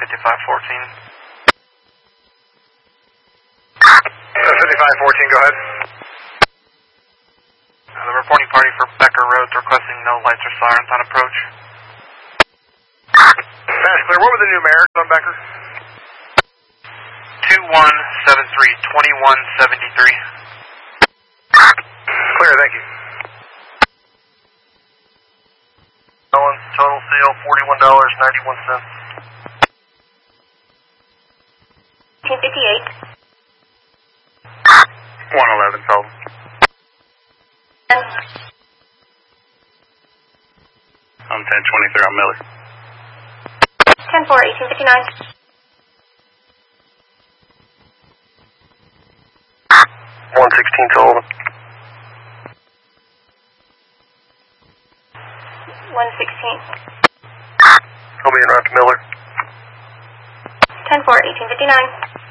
5514. 5514, go ahead. The reporting party for Becker Road requesting no lights or sirens on approach. Fast clear. What were the numerics on Becker? 2173, 2173. Clear, thank you. Total sale $41.91. 258. 111 total. I'm 1023 on Miller. 10-4, 1859. 116 total. 116. I'll be in Rock Miller. 10-4, 1859.